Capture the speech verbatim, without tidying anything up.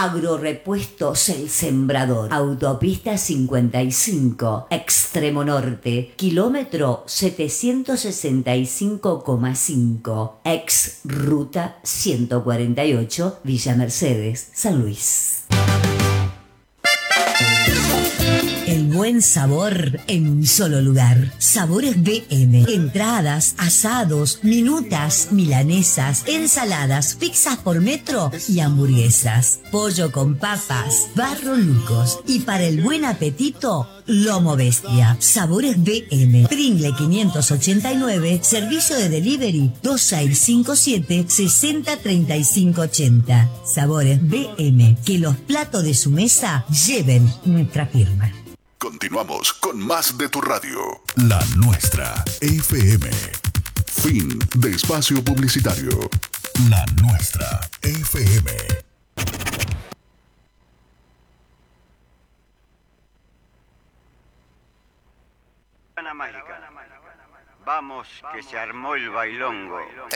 Agrorepuestos El Sembrador. Autopista cincuenta y cinco, Extremo Norte, kilómetro setecientos sesenta y cinco coma cinco, ex ruta ciento cuarenta y ocho, Villa Mercedes, San Luis. El buen sabor en un solo lugar. Sabores B M. Entradas, asados, minutas, milanesas, ensaladas, pizzas por metro y hamburguesas. Pollo con papas, barro lucos. Y para el buen apetito, lomo bestia. Sabores B M. Pringle quinientos ochenta y nueve. Servicio de delivery dos seis cinco siete, seis cero tres cinco ocho cero. Sabores B M. Que los platos de su mesa lleven nuestra firma. Continuamos con más de tu radio. La nuestra, F M. Fin de espacio publicitario. La nuestra, F M. Vamos, que se armó el bailongo.